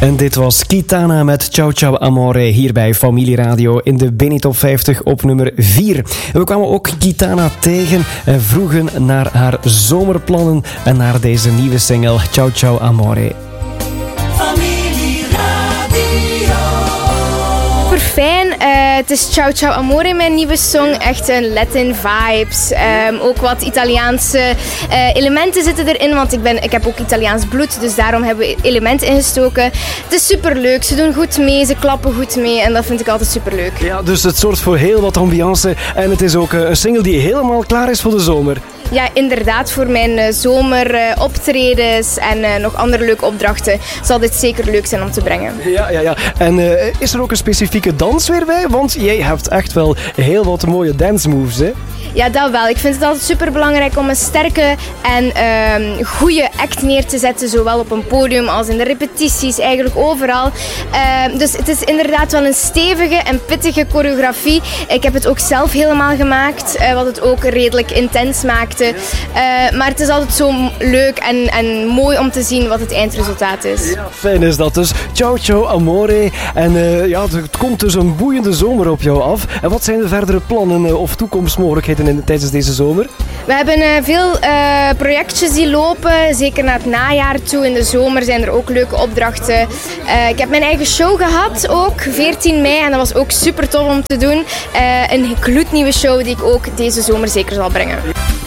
En dit was Kitana met Ciao Ciao Amore hier bij Familie Radio in de Benetop 50 op nummer 4. We kwamen ook Kitana tegen en vroegen naar haar zomerplannen en naar deze nieuwe single Ciao Ciao Amore. Familie Radio. Super fijn. Het is Ciao Ciao Amore, mijn nieuwe song. Echt een Latin vibes. Ook wat Italiaanse elementen zitten erin, want ik heb ook Italiaans bloed, dus daarom hebben we elementen ingestoken. Het is superleuk. Ze doen goed mee, ze klappen goed mee en dat vind ik altijd superleuk. Ja, dus het zorgt voor heel wat ambiance en het is ook een single die helemaal klaar is voor de zomer. Ja, inderdaad, voor mijn zomeroptredens en nog andere leuke opdrachten zal dit zeker leuk zijn om te brengen. Ja. En is er ook een specifieke dans weer bij? Want jij hebt echt wel heel wat mooie dance moves, hè? Ja, dat wel. Ik vind het altijd superbelangrijk om een sterke en goede act neer te zetten, zowel op een podium als in de repetities, eigenlijk overal. Dus het is inderdaad wel een stevige en pittige choreografie. Ik heb het ook zelf helemaal gemaakt, wat het ook redelijk intens maakte. Maar het is altijd zo leuk en mooi om te zien wat het eindresultaat is. Ja, fijn is dat dus. Ciao Ciao Amore. En het komt dus een boeiende zomer op jou af. En wat zijn de verdere plannen of toekomstmogelijkheden tijdens deze zomer? We hebben veel projectjes die lopen, zeker naar het najaar toe. In de zomer zijn er ook leuke opdrachten. Ik heb mijn eigen show gehad, ook 14 mei, en dat was ook super tof om te doen. Een gloednieuwe show die ik ook deze zomer zeker zal brengen.